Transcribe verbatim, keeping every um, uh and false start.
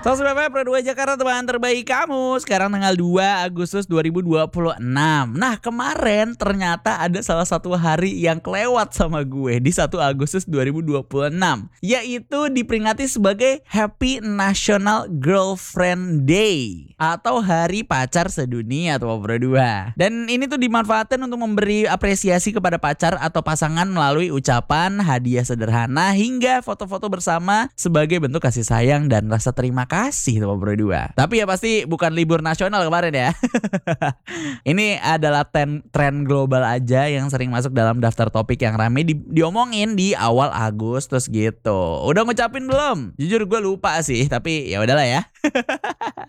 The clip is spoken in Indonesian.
Selamat B F F Pro dua Jakarta, teman terbaik kamu. Sekarang tanggal dua Agustus dua ribu dua puluh enam. Nah, kemarin ternyata ada salah satu hari yang kelewat sama gue di satu Agustus dua ribu dua puluh enam, yaitu diperingati sebagai Happy National Girlfriend Day atau Hari Pacar Sedunia tuh Pro dua. Dan ini tuh dimanfaatkan untuk memberi apresiasi kepada pacar atau pasangan melalui ucapan, hadiah sederhana hingga foto-foto bersama sebagai bentuk kasih sayang dan rasa terima kasih. Kasih tuh Pro dua. Tapi ya pasti bukan libur nasional kemarin ya. Ini adalah ten, tren global aja yang sering masuk dalam daftar topik yang rame di, diomongin di awal Agustus gitu. Udah ngucapin belum? Jujur gue lupa sih, tapi ya udahlah ya.